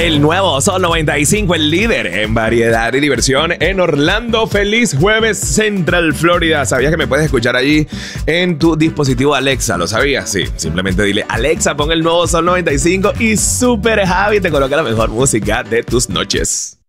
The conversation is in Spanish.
El nuevo Sol 95, el líder en variedad y diversión en Orlando. Feliz jueves, Central Florida. ¿Sabías que me puedes escuchar allí en tu dispositivo Alexa? ¿Lo sabías? Sí, simplemente dile: Alexa, pon el nuevo Sol 95 y Super Javi te coloca la mejor música de tus noches.